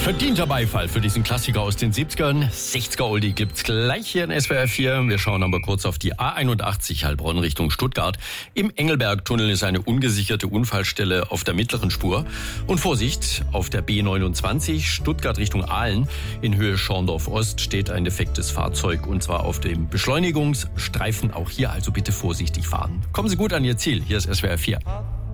Verdienter Beifall für diesen Klassiker aus den 70ern. 60er Oldie gibt's gleich hier in SWR 4. Wir schauen aber kurz auf die A81 Heilbronn Richtung Stuttgart. Im Engelbergtunnel ist eine ungesicherte Unfallstelle auf der mittleren Spur. Und Vorsicht, auf der B29 Stuttgart Richtung Aalen in Höhe Schorndorf Ost steht ein defektes Fahrzeug und zwar auf dem Beschleunigungsstreifen. Auch hier also bitte vorsichtig fahren. Kommen Sie gut an Ihr Ziel. Hier ist SWR 4.